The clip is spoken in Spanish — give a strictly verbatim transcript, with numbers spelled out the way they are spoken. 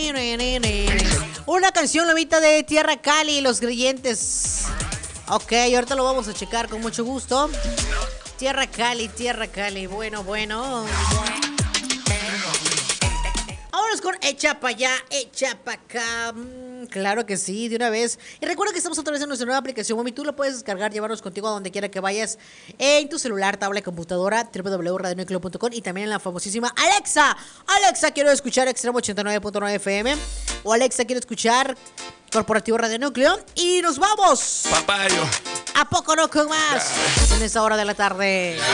Una canción, Lomita, de Tierra Cali y Los Creyentes. Ok, ahorita lo vamos a checar con mucho gusto. Tierra Cali, Tierra Cali. Bueno, bueno. Vámonos con Echa pa' allá, echa pa' acá. Mm, claro que sí, de una vez. Y recuerda que estamos otra vez en nuestra nueva aplicación Mami. Tú la puedes descargar, llevarnos contigo a donde quiera que vayas. En tu celular, tablet, computadora, doble u doble u doble u punto radio núcleo punto com. Y también en la famosísima Alexa. Alexa, quiero escuchar Extremo ochenta y nueve punto nueve F M. O Alexa, quiero escuchar Corporativo Radio Núcleo. Y nos vamos. Papayo. ¿A poco no con más? En esta hora de la tarde.